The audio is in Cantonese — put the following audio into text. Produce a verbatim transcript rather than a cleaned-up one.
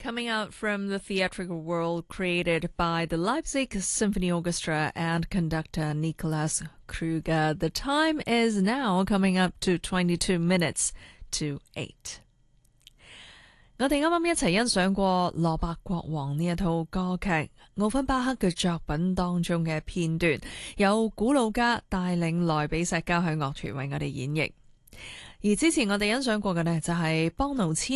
Coming out from the theatrical world created by the Leipzig Symphony Orchestra and conductor Nicholas Kruger. The time is now coming up to twenty-two minutes to eight. 我哋啱啱一齊欣賞過《羅伯國王》呢一套歌劇，奧芬巴克嘅作品當中嘅片段，有古魯加帶領萊比錫交響樂團為我哋演繹。而之前我哋欣賞過嘅呢，就係邦奴千